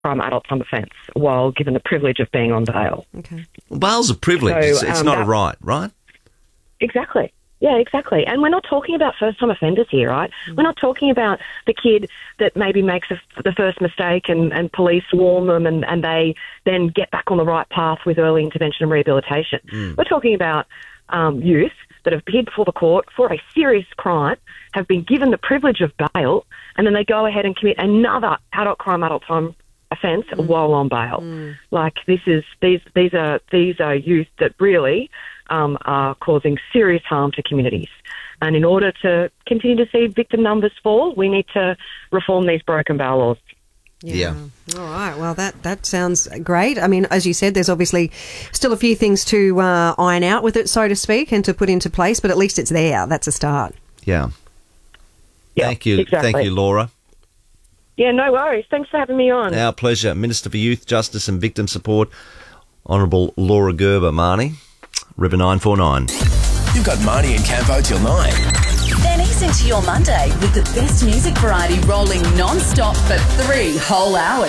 crime adult time offence while given the privilege of being on bail. Okay. Well, bail's a privilege. So, it's not a right, right? Exactly. Yeah, exactly. And we're not talking about first-time offenders here, right? We're not talking about the kid that maybe makes the first mistake and police warn them and they then get back on the right path with early intervention and rehabilitation. We're talking about youth that have appeared before the court for a serious crime, have been given the privilege of bail, and then they go ahead and commit another adult crime, adult time offence while on bail. Like these are youth that really are causing serious harm to communities. And in order to continue to see victim numbers fall, we need to reform these broken bail laws. Yeah. All right. Well, that sounds great. I mean, as you said, there's obviously still a few things to iron out with it, so to speak, and to put into place, but at least it's there. That's a start. Yeah. Thank you. Exactly. Thank you, Laura. Yeah, no worries. Thanks for having me on. Our pleasure. Minister for Youth, Justice and Victim Support, Honourable Laura Gerber. Marnie, River 949. You've got Marnie and Campo till 9. Then ease into your Monday with the best music variety rolling non-stop for 3 whole hours.